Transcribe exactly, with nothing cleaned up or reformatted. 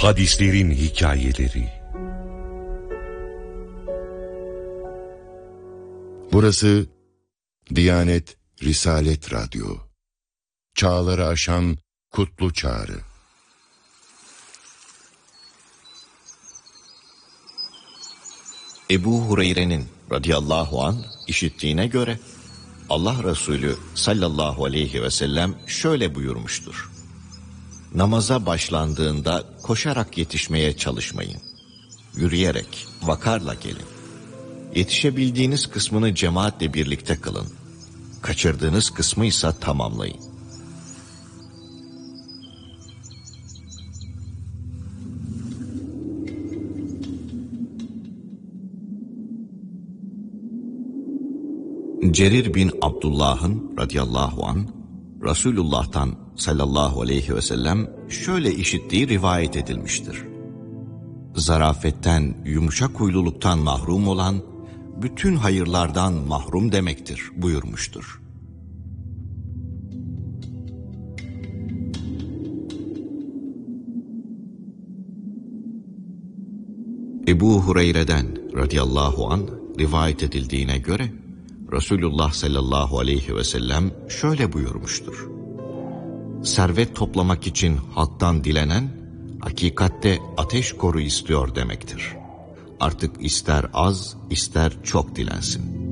Hadislerin hikayeleri. Burası Diyanet Risalet Radyo. Çağları aşan kutlu çağrı. Ebu Hureyre'nin radıyallahu an işittiğine göre Allah Resulü sallallahu aleyhi ve sellem şöyle buyurmuştur: Namaza başlandığında koşarak yetişmeye çalışmayın. Yürüyerek, vakarla gelin. Yetişebildiğiniz kısmını cemaatle birlikte kılın. Kaçırdığınız kısmı ise tamamlayın. Cerir bin Abdullah'ın radıyallahu an Resulullah'tan sallallahu aleyhi ve sellem şöyle işittiği rivayet edilmiştir: Zarafetten, yumuşak huyluluktan mahrum olan, bütün hayırlardan mahrum demektir buyurmuştur. Ebu Hureyre'den radıyallahu an rivayet edildiğine göre Resulullah sallallahu aleyhi ve sellem şöyle buyurmuştur: Servet toplamak için halktan dilenen, hakikatte ateş koru istiyor demektir. Artık ister az, ister çok dilensin.